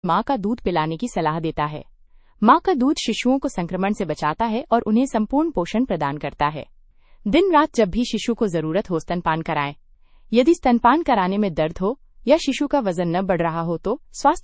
माँ का दूध पिलाने की सलाह देता है। माँ का दूध शिशुओं को संक्रमण से बचाता है और उन्हें संपूर्ण पोषण प्रदान करता है। दिन रात जब भी शिशु को जरूरत हो स्तनपान कराएं। यदि स्तनपान कराने में दर्द हो या शिशु का वजन न बढ़ रहा हो तो स्वास्थ्य